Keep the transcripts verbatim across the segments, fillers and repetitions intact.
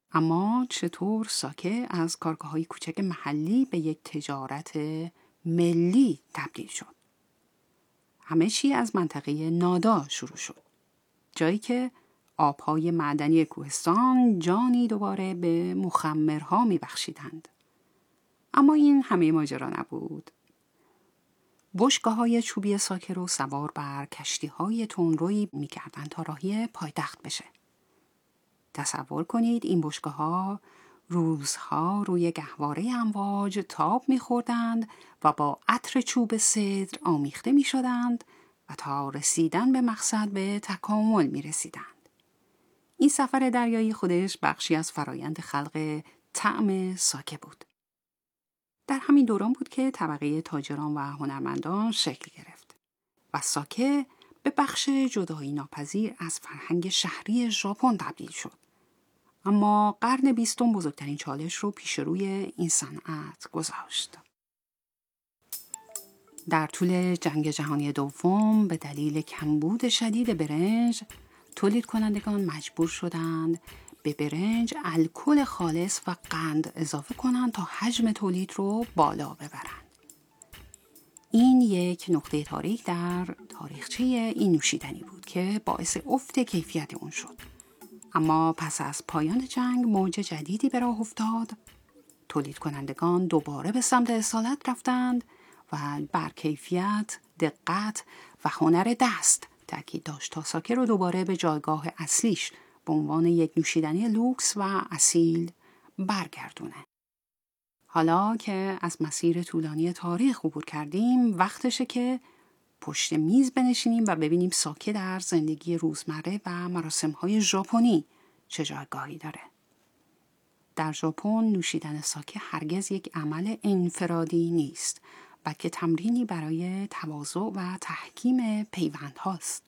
اما چطور ساکه از کارگاه‌های کوچک محلی به یک تجارت ملی تبدیل شد؟ همه چی از منطقه نادا شروع شد. جایی که آبهای معدنی کوهستان جانی دوباره به مخمرها می‌بخشیدند. اما این همه ماجرا نبود. بشکه‌های چوبی ساکه رو سوار بر کشتی‌های تندرویی می‌کردند تا راهی پایتخت بشه. تصور کنید این بشکه‌ها روزها روی گهواره امواج تاب می‌خوردند و با عطر چوب سدر آمیخته می‌شدند و تا رسیدن به مقصد به تکامل می‌رسیدند. این سفر دریایی خودش بخشی از فرایند خلق طعم ساکه بود. در همین دوران بود که طبقه تاجران و هنرمندان شکل گرفت و ساکه به بخش جدایی ناپذیر از فرهنگ شهری ژاپن تبدیل شد. اما قرن بیستم بزرگترین چالش رو پیش روی این صنعت گذاشت. در طول جنگ جهانی دوم به دلیل کمبود شدید برنج، تولید کنندگان مجبور شدند به برنج الکل خالص و قند اضافه کنند تا حجم تولید رو بالا ببرند. این یک نقطه تاریک در تاریخچه این نوشیدنی بود که باعث افت کیفیت اون شد. اما پس از پایان جنگ موج جدیدی به راه افتاد. تولید کنندگان دوباره به سمت اصالت رفتند و بر کیفیت، دقت و هنر دست تاکید داشت تا ساکه رو دوباره به جایگاه اصلیش به عنوان یک نوشیدنی لوکس و اصیل برگردونه. حالا که از مسیر طولانی تاریخ عبور کردیم، وقتشه که پشت میز بنشینیم و ببینیم ساکه در زندگی روزمره و مراسم‌های ژاپنی چه جایگاهی داره. در ژاپن نوشیدن ساکه هرگز یک عمل انفرادی نیست، بلکه تمرینی برای تواضع و تحکیم پیوندهاست.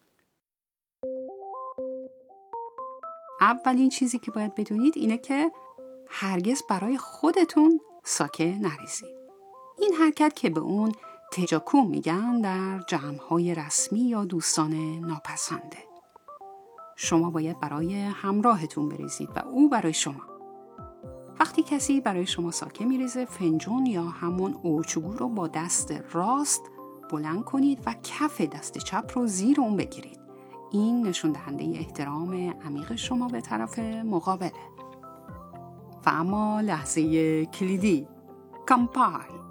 اولین چیزی که باید بدونید اینه که هرگز برای خودتون ساکه نریزید. این حرکت که به اون تجاکو میگن در جمع‌های رسمی یا دوستانه ناپسنده. شما باید برای همراهتون بریزید و او برای شما. وقتی کسی برای شما ساکه میریزه، فنجون یا همون اوچگو رو با دست راست بلند کنید و کف دست چپ رو زیر اون بگیرید. این نشون دهنده احترام عمیق شما به طرف مقابله. و اما لحظه کلیدی، کامپای.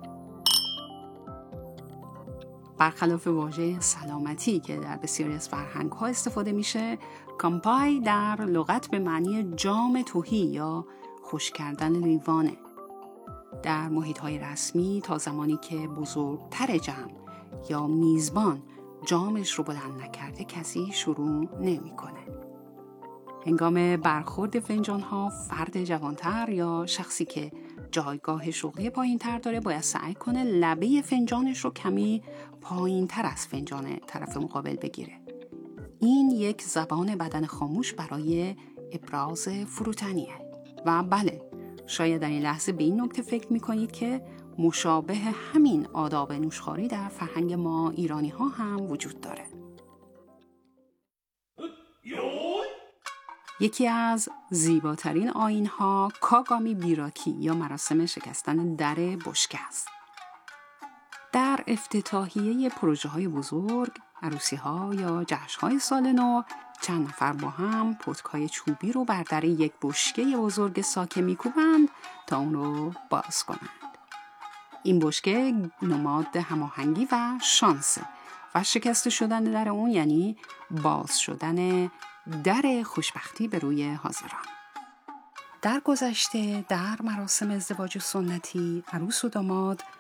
برخلاف واژه سلامتی که در بسیاری از فرهنگ‌ها استفاده میشه، کامپای در لغت به معنی جام تهی یا خوش کردن لیوانه. در محیط‌های رسمی تا زمانی که بزرگتر جمع یا میزبان جامش رو بلند نکرده کسی شروع نمی‌کنه. هنگام برخورد فنجان‌ها فرد جوانتر یا شخصی که جایگاه شغلی پایین‌تر داره باید سعی کنه لبه فنجانش رو کمی پایین‌تر از فنجان طرف مقابل بگیره. این یک زبان بدن خاموش برای ابراز فروتنیه. و بله، شاید در این لحظه به این نکته فکر می‌کنید که مشابه همین آداب نوشخواری در فرهنگ ما ایرانی‌ها هم وجود داره. یکی از زیباترین آیین‌ها کاگامی بیراکی یا مراسم شکستن در بشکه است. در افتتاحیه پروژه‌های بزرگ، عروسی‌ها یا جشن‌های سال نو، چند نفر با هم پتک‌های چوبی رو بر در یک بشکه بزرگ ساکه می‌کوبند تا اون رو باز کنند. این بشکه نماد هماهنگی و شانسه و شکست شدن در اون یعنی باز شدن در خوشبختی به روی حاضران. در گذشته در مراسم ازدواج سنتی عروس و داماد